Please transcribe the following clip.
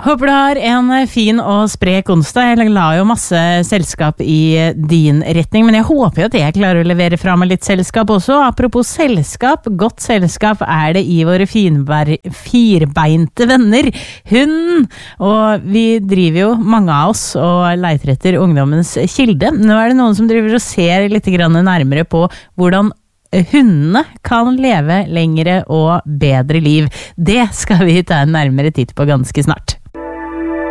Håper du har en fin og sprek onsdag. Jeg la jo masse selskap i din retning, men jeg håper jo at jeg klarer å levere fra meg litt selskap også. Apropos selskap, godt selskap det i våre firbeinte venner, hunden. Og vi driver jo, mange av oss, og leiter etter ungdommens kilde. Nå det noen som driver og ser litt grann nærmere på hvordan hundene kan leve lengre og bedre liv. Det skal vi ta en nærmere titt på ganske snart.